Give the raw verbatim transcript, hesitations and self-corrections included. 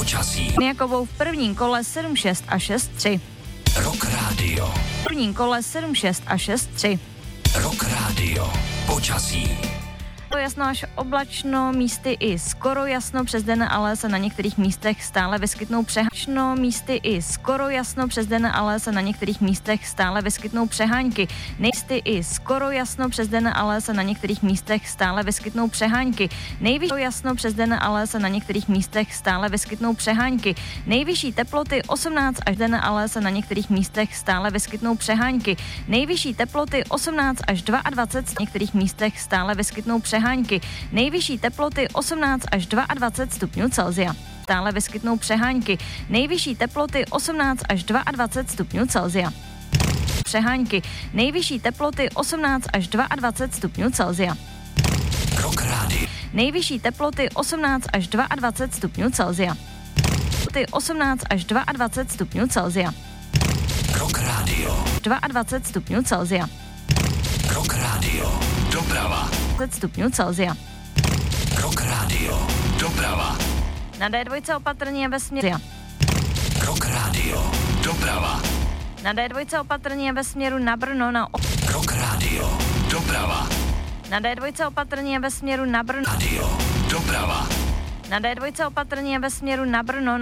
počasí. Jakovou v prvním kole sedm šest a šest tři. Rock Radio. V prvním kole sedm šest a šest tři. Rock Radio. Počasí. Jasno až oblačno, místy i skoro jasno, přes den ale se na některých místech stále vyskytnou přeháňky. Místy i skoro jasno, přes den ale se na některých místech stále vyskytnou přehánky. Místy i skoro jasno, přes den ale se na některých místech stále vyskytnou přehánky. Nejvyšší jasno, přes den ale se na některých místech stále vyskytnou přehánky. Nejvyšší teploty osmnáct až den ale se na některých místech stále vyskytnou přehánky. Nejvyšší teploty osmnáct až dvacet dva, v některých místech stále vyskytnou přehánky. Nejvyšší teploty osmnáct až dvacet dva stupňů Celsia. Stále vyskytnou přehánky. Nejvyšší teploty osmnáct až dvacet dva stupňů Celsia. Přehánky. Nejvyšší teploty osmnáct až dvacet dva stupňů Celsia. Rock Radio. Nejvyšší teploty osmnáct až dvacet dva stupňů Celsia. Teploty osmnáct až dvacet dva stupňů Celsia. Rock Radio. dvacet dva stupňů Celsia. Rock Radio. Doprava. dvacet stupňů Celsia. Rock Radio. Doprava. Na dé dva opatrně ve směru. Rock Radio. Doprava. Na dé dva opatrně ve směru na Brno na Rock Radio. Doprava. Na dé dva opatrně ve směru na Brno. Radio. Doprava. Na dé dva opatrně ve směru na Brno na